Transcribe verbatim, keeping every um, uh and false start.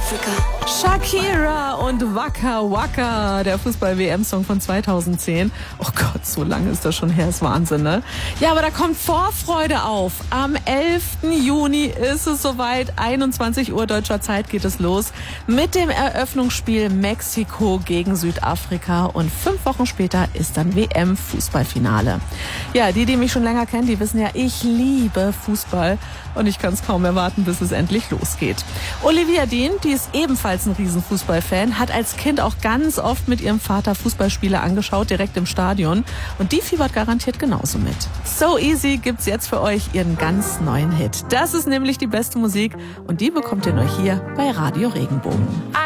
Südafrika. Shakira und Waka Waka, der Fußball-W M-Song von zweitausendzehn. Oh Gott, so lange ist das schon her, ist Wahnsinn, ne? Ja, aber da kommt Vorfreude auf. Am elften Juni ist es soweit, einundzwanzig Uhr deutscher Zeit geht es los mit dem Eröffnungsspiel Mexiko gegen Südafrika und fünf Wochen später ist dann W M-Fußballfinale. Ja, die, die mich schon länger kennen, die wissen ja, ich liebe Fußball und ich kann es kaum erwarten, bis es endlich losgeht. Olivia Dean, die ist ebenfalls ein Riesenfußballfan, hat als Kind auch ganz oft mit ihrem Vater Fußballspiele angeschaut, direkt im Stadion. Und die fiebert garantiert genauso mit. So Easy gibt's jetzt für euch ihren ganz neuen Hit. Das ist nämlich die beste Musik und die bekommt ihr nur hier bei Radio Regenbogen.